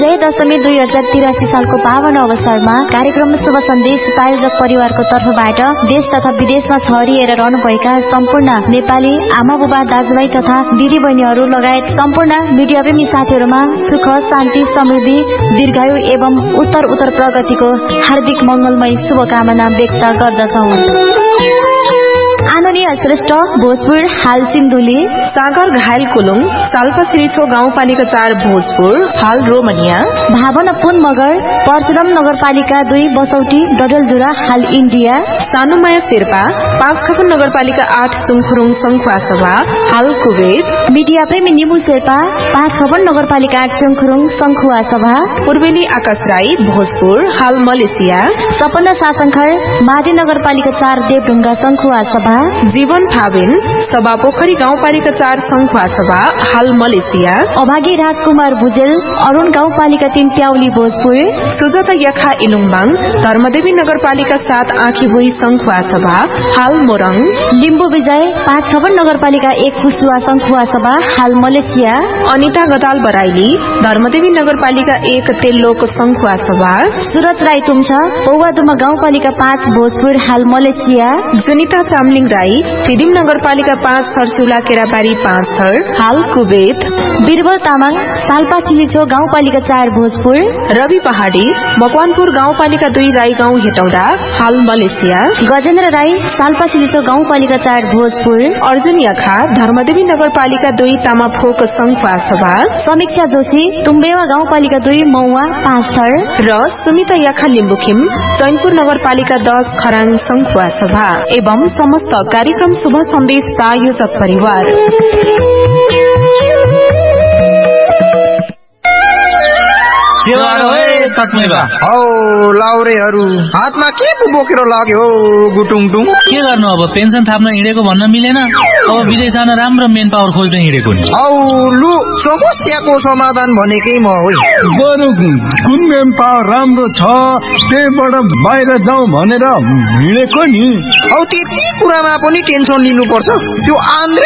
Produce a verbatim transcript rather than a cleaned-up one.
जय दशमी दुई हजार तिरासी सालको पावन अवसरमा कार्यक्रम शुभ सन्देश प्रायोजक परिवारको तर्फबाट देश तथा विदेशमा छरिएर रहनुभएका सम्पूर्ण नेपाली आमा बुबा दाजुभाइ तथा दिदी बहिनीहरू लगायत सम्पूर्ण मिडिया प्रेमी साथीहरूमा सुख शान्ति समृद्धि दीर्घायु एवं उत्तर उत्तर प्रगतिको हार्दिक मंगलमय शुभकामना व्यक्त गर्दछौं। आनन्दीय श्रेष्ठ भोजपुर हाल सिन्धुली सागर घायल कुलुङ साल्पा सिरिछो गाउँपालिका चार भोजपुर हाल रोमनिया भावना पुन मगर परशुराम नगरपालिका दुई बसौटी डडेलधुरा हाल इन्डिया सानुमाया शेर्पा पाँचखापन नगरपालिका आठ चुङखुरुङ संखुवासभा हाल कुवेत मिडिया प्रेमी निमु शेर्पा पाँचखापन नगरपालिका आठ चुङखुरुङ संखुवासभा पूर्वेली आकाश राई भोजपुर हाल मलेसिया सपना सासंखर माधी नगरपालिका चार देवढुङ्गा संखुवासभा जीवन फाबिन सभा पोखरी गाउँपालिका चार संखुवासभा हाल मलेसिया अभागी राजकुमार भुजेल अरूण गाउँपालिका तीन प्याउली भोजपुर सुजाता यखा इलुङबाङ धर्मदेवी नगरपालिका सात आँखीभुई संखुवासभा हाल मोरङ लिम्बू विजय पाँच छपन नगरपालिका एक कुसुवा संखुवासभा हाल मलेसिया अनिता गदाल बराइली धर्मदेवी नगरपालिका एक तेल्लोक संखुवासभा सुरज राई तुम्छ पौवादुमा गाउँपालिका पाँच भोजपुर हाल मलेसिया सुनिता चामलिङ राई सिदिम नगरपालिका पाँच सरसुला केराबारी पाँच थर हाल कुवेत बीरबल तामाङ साल्पा छिलिछो गाउँपालिका चार भोजपुर रवि पहाडी मकवानपुर गाउँपालिका दुई राई गाउँ हेटौडा हाल मलेसिया गजेन्द्र राई साल्पा छिलिछो गाउँपालिका चार भोजपुर अर्जुन यखा धर्मदेवी नगरपालिका दुई तामाफोक संखुवासभा समीक्षा जोशी तुम्बेवा गाउँपालिका दुई मौवा पाँच थर र सुमिता यखा लिम्बुखिम चैनपुर नगरपालिका दस खराङ संखुवासभा एवं समस्त कार्यक्रम शुभ सन्देश प्रायोजक परिवार। हौ लाउरेहरू हातमा के पो बोकेर लाग्यो गुटुङटुङ के गर्नु अब पेन्सन थाप्न हिँडेको भन्न मिलेन अब विदेश जान राम्रो मेन पावर खोज्न हिँडेको नि औ लु समस्याको समाधान भनेकै म हो बरु कुन मेन पावर राम्रो छ त्यहीबाट बाहिर जाउँ भनेर हिँडेको नि औ त्यति कुरामा पनि टेन्सन लिनुपर्छ त्यो आन्द्रे